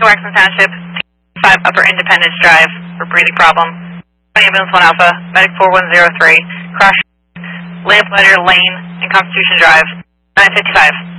Waxman Township, 5 Upper Independence Drive for breathing problem. Ambulance 1 Alpha, Medic 4103, crash, Lamplighter Lane and Constitution Drive, 955.